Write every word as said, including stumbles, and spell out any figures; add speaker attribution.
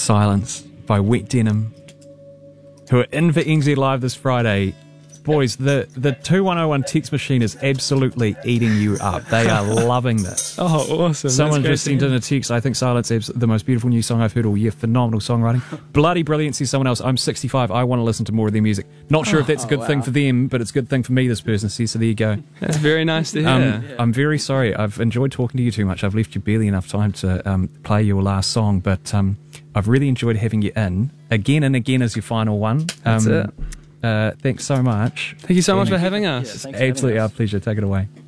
Speaker 1: Silence by Wet Denim, who are in for N Z Live this Friday. Boys, the, the two one oh one text machine is absolutely eating you up. They are loving this.
Speaker 2: Oh, awesome.
Speaker 1: Someone just sent in a text. I think Silence is the most beautiful new song I've heard all year. Phenomenal songwriting. Bloody brilliant, says someone else. I'm sixty-five. I want to listen to more of their music. Not sure if that's a good
Speaker 3: oh, wow.
Speaker 1: thing for them, but it's a good thing for me, this person says. So there you go.
Speaker 2: That's very nice to hear.
Speaker 1: Um,
Speaker 2: yeah.
Speaker 1: I'm very sorry. I've enjoyed talking to you too much. I've left you barely enough time to um, play your last song, but um, I've really enjoyed having you in. Again and again as your final one. Um,
Speaker 2: That's it.
Speaker 1: Uh, thanks so much.
Speaker 2: Thank you so much for having us.
Speaker 3: Yeah, thanks for having
Speaker 1: Absolutely
Speaker 3: us.
Speaker 1: our pleasure. Take it away.